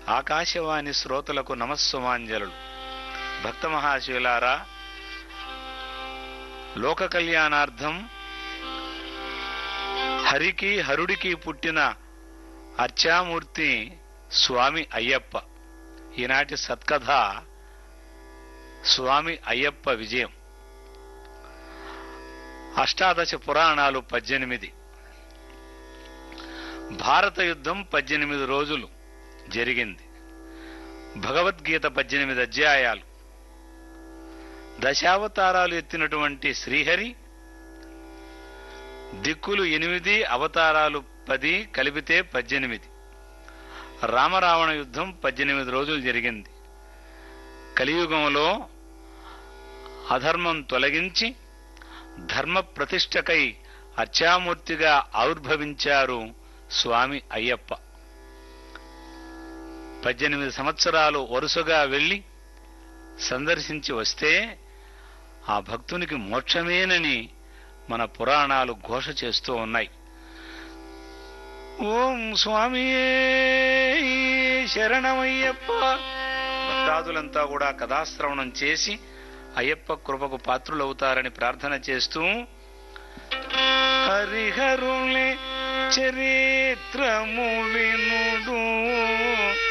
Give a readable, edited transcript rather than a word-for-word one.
ఆకాశవాణి శ్రోతలకు నమస్సుమాంజలు. భక్త మహాశివులారా, లోక కళ్యాణార్థం హరికి హరుడికి పుట్టిన అర్చామూర్తి స్వామి అయ్యప్ప. ఈనాటి సత్కథ స్వామి అయ్యప్ప విజయం. అష్టాదశ పురాణాలు 18. భారత యుద్ధం 18 రోజులు జరిగింది. భగవద్గీత 18 అధ్యాయాలు. దశావతారాలు ఎత్తినటువంటి శ్రీహరి, దిక్కులు 8, అవతారాలు 10, కలిపితే 18. రామరావణ యుద్ధం 18 రోజులు జరిగింది. కలియుగంలో అధర్మం తొలగించి ధర్మ ప్రతిష్టకై అర్చామూర్తిగా ఆవిర్భవించారు స్వామి అయ్యప్ప. 18 సంవత్సరాలు వరుసగా వెళ్లి సందర్శించి వస్తే ఆ భక్తునికి మోక్షమేనని మన పురాణాలు ఘోష చేస్తూ ఉన్నాయి. ఓం స్వామి శరణమయ్యప్ప. భక్తాదులంతా కూడా కథాశ్రవణం చేసి అయ్యప్ప కృపకు పాత్రులవుతారని ప్రార్థన చేస్తూ, హరిహరులే చరిత్రము వినుడు